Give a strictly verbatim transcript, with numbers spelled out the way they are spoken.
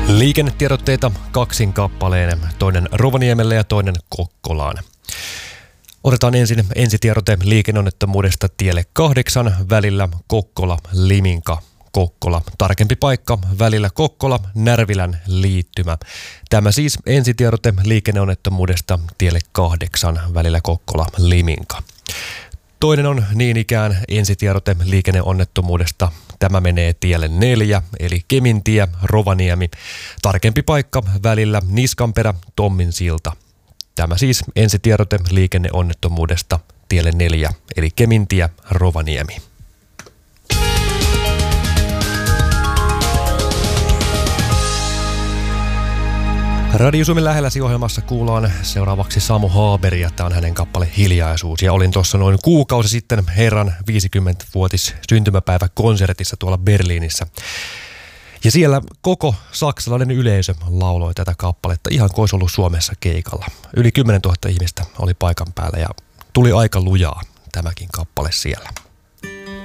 Liikennetiedotteita kaksin kappaleen, toinen Rovaniemelle ja toinen Kokkolaan. Otetaan ensin ensitiedote liikenneonnettomuudesta tielle kahdeksan välillä Kokkola-Liminka. Kokkola. Tarkempi paikka välillä Kokkola-Närvilän liittymä. Tämä siis ensitiedote liikenneonnettomuudesta tielle kahdeksan välillä Kokkola-Liminka. Toinen on niin ikään ensitiedote liikenneonnettomuudesta. Tämä menee tielle neljä, eli Kemintie, Rovaniemi. Tarkempi paikka välillä Niskanperä-Tomminsilta. Tämä siis ensitiedote liikenneonnettomuudesta tielle neljä, eli Kemintie, Rovaniemi. Radio Suomen lähelläsi -ohjelmassa kuullaan seuraavaksi Samu Haaberia. Tämä on hänen kappale Hiljaisuus. Ja olin tuossa noin kuukausi sitten herran viisikymmenvuotis syntymäpäiväkonsertissa tuolla Berliinissä. Ja siellä koko saksalainen yleisö lauloi tätä kappaletta ihan kuin olisi ollut Suomessa keikalla. Yli kymmenentuhatta ihmistä oli paikan päällä ja tuli aika lujaa tämäkin kappale siellä.